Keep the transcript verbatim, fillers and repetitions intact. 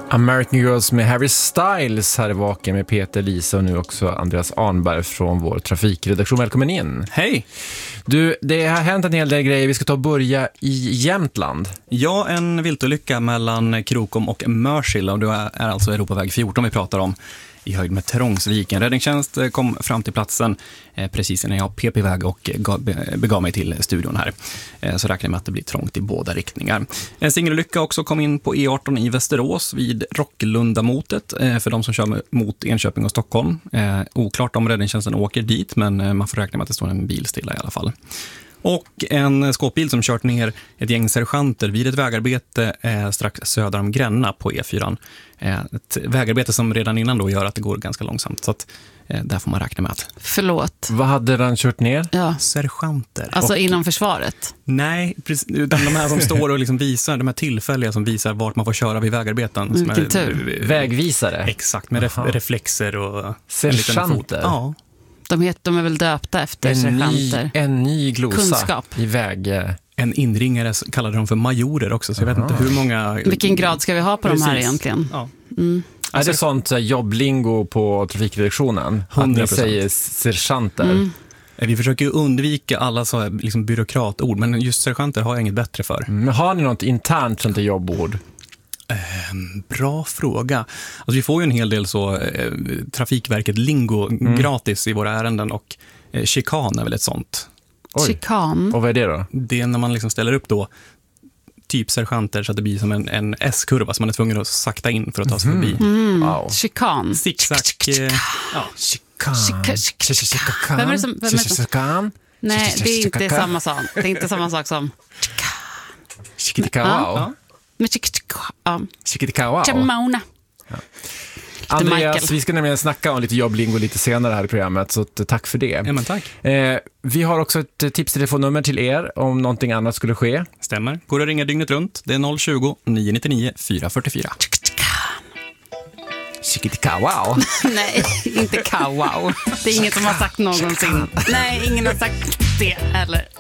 American Girls med Harry Styles här i Vaken med Peter, Lisa och nu också Andreas Arnberg från vår trafikredaktion. Välkommen in. Hej! Du, det har hänt en hel del grejer. Vi ska ta och börja i Jämtland. Ja, en viltolycka mellan Krokom och Mörsil, och det är alltså Europaväg fjorton vi pratar om, i höjd med Trångsviken. Räddningstjänst kom fram till platsen eh, precis när jag pep iväg och gav, begav mig till studion här. Eh, så räknar jag med att det blir trångt i båda riktningar. En singelolycka också kom in på E arton i Västerås vid Rocklundamotet eh, för de som kör mot Enköping och Stockholm. Eh, oklart om räddningstjänsten åker dit, men eh, man får räkna med att det står en bil stilla i alla fall. Och en skåpbil som kört ner ett gäng sergeanter vid ett vägarbete eh, strax söder om Gränna på E fyran. Eh, ett vägarbete som redan innan då gör att det går ganska långsamt, så att eh, där får man räkna med att... Förlåt. Vad hade den kört ner? Ja. Sergeanter. Alltså och, inom försvaret? Nej, precis, utan de här som står och liksom visar, de här tillfälliga som visar vart man får köra vid vägarbeten. Vilken som är, tur. Vägvisare? Exakt, med ref- reflexer och... Sergeanter? Ja. De, heter, de är väl döpta efter en sergeanter. Ny, en ny glosa. Kunskap. I väg... En inringare kallade de för majorer också, så jag Aha. vet inte hur många... Vilken grad ska vi ha på Precis. de här egentligen? Ja. Mm. Är det sånt jobblingo på trafikredaktionen? hundra procent. Att ni säger sergeanter? Mm. Vi försöker ju undvika alla så här, liksom, byråkratord, men just sergeanter har jag inget bättre för. Men har ni något internt sånt jobbord? Eh, bra fråga. Alltså, vi får ju en hel del så eh, Trafikverket lingo mm. gratis i våra ärenden, och eh, chikan är väl ett sånt. Oj. Chikan. Och vad är det då? Det är när man liksom ställer upp då typ sergeanter så att det blir som en, en S-kurva som man är tvungen att sakta in för att ta sig Mm. förbi. Mm. Wow. Chikan. Zigzag. Eh, ja. Chikan. Chika, chika, chika. Vem är det som- vem är det som- Chikan. Nej, det är inte samma sak. Det är inte samma sak som... Chikitikawao. Ja. Men chika, chika, ja. Chikitikawao. Chamauna. Andreas, Michael. vi ska nämligen snacka om lite jobblingo lite senare här i programmet, så att, tack för det. Ja, men tack. Eh, vi har också ett tipstelefonnummer till er om någonting annat skulle ske. Stämmer. Går att ringa dygnet runt. Det är noll tjugo, nio nittionio, fyra fyrtiofyra. Chikitikawao. Nej, inte kawau. Det är ingen som har sagt någonsin. Nej, ingen har sagt det heller.